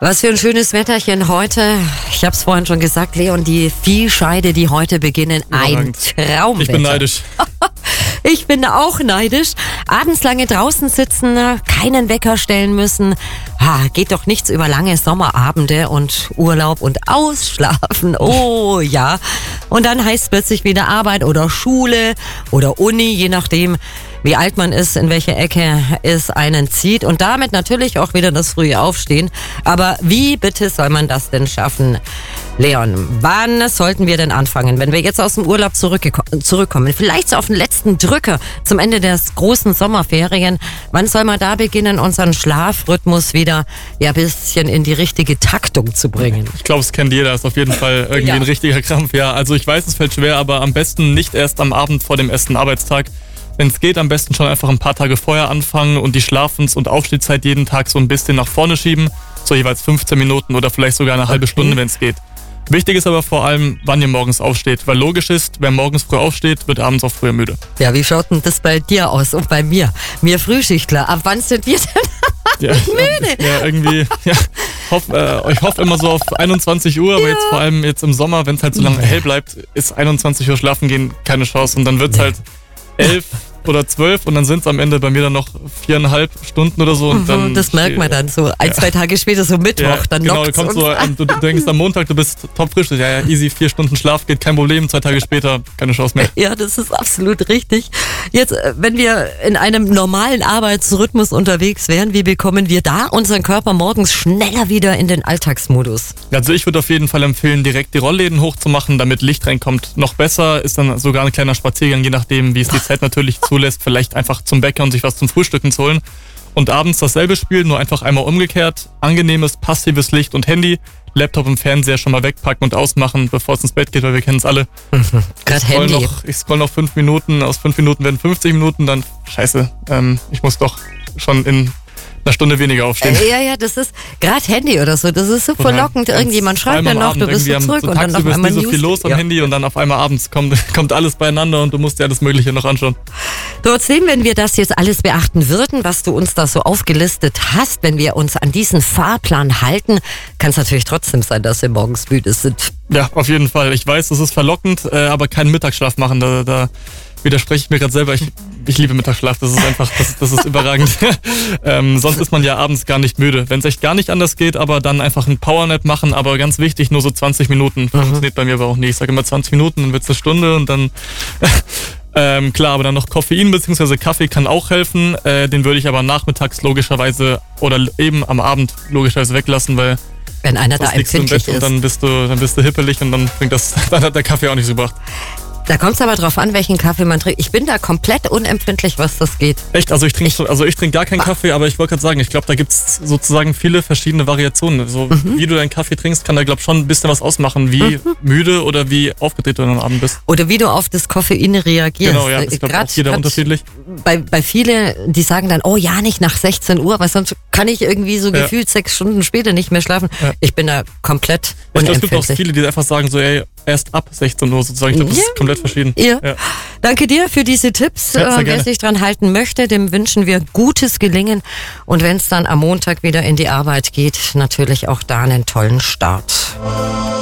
Was für ein schönes Wetterchen heute. Ich habe es vorhin schon gesagt, Leon, die Viehscheide, die heute beginnen, ein Traumwetter. Ich bin neidisch. Ich bin auch neidisch. Abends lange draußen sitzen, keinen Wecker stellen müssen. Geht doch nichts über lange Sommerabende und Urlaub und Ausschlafen. Oh ja. Und dann heißt es plötzlich wieder Arbeit oder Schule oder Uni, je nachdem, wie alt man ist, in welche Ecke es einen zieht. Und damit natürlich auch wieder das frühe Aufstehen. Aber wie bitte soll man das denn schaffen? Leon, wann sollten wir denn anfangen, wenn wir jetzt aus dem Urlaub zurückkommen? Vielleicht so auf den letzten Drücker zum Ende der großen Sommerferien. Wann soll man da beginnen, unseren Schlafrhythmus wieder ein bisschen in die richtige Taktung zu bringen? Ich glaube, es kennt jeder. Ist auf jeden Fall irgendwie ein richtiger Krampf. Ja, also ich weiß, es fällt schwer, aber am besten nicht erst am Abend vor dem ersten Arbeitstag. Wenn es geht, am besten schon einfach ein paar Tage vorher anfangen und die Schlafens- und Aufstehzeit jeden Tag so ein bisschen nach vorne schieben. So jeweils 15 Minuten oder vielleicht sogar eine halbe Stunde, wenn es geht. Wichtig ist aber vor allem, wann ihr morgens aufsteht. Weil logisch ist, wer morgens früh aufsteht, wird abends auch früher müde. Ja, wie schaut denn das bei dir aus und bei mir? Mir Frühschichtler. Ab wann sind wir denn müde? Ja, irgendwie. Ja, ich hoffe immer so auf 21 Uhr, aber jetzt vor allem jetzt im Sommer, wenn es halt so lange hell bleibt, ist 21 Uhr schlafen gehen keine Chance. Und dann wird es halt 11 oder 12 und dann sind es am Ende bei mir dann noch 4,5 Stunden oder so. Und dann das merkt man dann so 2 Tage später, so Mittwoch, ja, dann genau, knockt's kommst du denkst am Montag, du bist topfrisch, ja, easy, 4 Stunden Schlaf, geht kein Problem, 2 Tage später, keine Chance mehr. Ja, das ist absolut richtig. Jetzt, wenn wir in einem normalen Arbeitsrhythmus unterwegs wären, wie bekommen wir da unseren Körper morgens schneller wieder in den Alltagsmodus? Also ich würde auf jeden Fall empfehlen, direkt die Rollläden hochzumachen, damit Licht reinkommt. Noch besser ist dann sogar ein kleiner Spaziergang, je nachdem, wie es die Zeit natürlich zulässt, vielleicht einfach zum Bäcker und sich was zum Frühstücken zu holen. Und abends dasselbe Spiel, nur einfach einmal umgekehrt. Angenehmes, passives Licht und Handy. Laptop und Fernseher schon mal wegpacken und ausmachen, bevor es ins Bett geht, weil wir kennen es alle. Gerade Handy. Ich scroll noch 5 Minuten, aus 5 Minuten werden 50 Minuten, dann scheiße, ich muss doch schon in einer Stunde weniger aufstehen. Ja, das ist gerade Handy oder so, das ist so verlockend. Irgendjemand schreibt mir noch, du bist so zurück und dann auf einmal nie so viel los am Handy und dann auf einmal abends kommt alles beieinander und du musst dir alles Mögliche noch anschauen. Trotzdem, wenn wir das jetzt alles beachten würden, was du uns da so aufgelistet hast, wenn wir uns an diesen Fahrplan halten, kann es natürlich trotzdem sein, dass wir morgens müde sind. Ja, auf jeden Fall. Ich weiß, das ist verlockend, aber keinen Mittagsschlaf machen, da widerspreche ich mir gerade selber. Ich liebe Mittagsschlaf, das ist einfach, das ist überragend. Sonst ist man ja abends gar nicht müde. Wenn es echt gar nicht anders geht, aber dann einfach einen Powernap machen, aber ganz wichtig, nur so 20 Minuten. Funktioniert bei mir aber auch nicht. Ich sage immer 20 Minuten, dann wird es eine Stunde und dann... klar, aber dann noch Koffein bzw. Kaffee kann auch helfen. Den würde ich aber nachmittags logischerweise oder eben am Abend logischerweise weglassen, weil wenn einer da empfindlich ist. Und dann bist du hippelig und dann hat der Kaffee auch nicht so gebracht. Da kommt es aber drauf an, welchen Kaffee man trinkt. Ich bin da komplett unempfindlich, was das geht. Echt? Also ich trinke gar keinen Kaffee, aber ich wollte gerade sagen, ich glaube, da gibt es sozusagen viele verschiedene Variationen. So wie du deinen Kaffee trinkst, kann da glaube ich schon ein bisschen was ausmachen, wie müde oder wie aufgedreht du am Abend bist. Oder wie du auf das Koffein reagierst. Genau, ja, das ist auch jeder unterschiedlich. Bei vielen, die sagen dann, oh ja, nicht nach 16 Uhr, weil sonst kann ich irgendwie so gefühlt 6 Stunden später nicht mehr schlafen. Ja. Ich bin da komplett unempfindlich. Es gibt auch viele, die einfach sagen so, ey, erst ab 16 Uhr sozusagen. Ich glaube, das ist komplett verschieden. Ja. Danke dir für diese Tipps. Wer sich dran halten möchte, dem wünschen wir gutes Gelingen. Und wenn es dann am Montag wieder in die Arbeit geht, natürlich auch da einen tollen Start.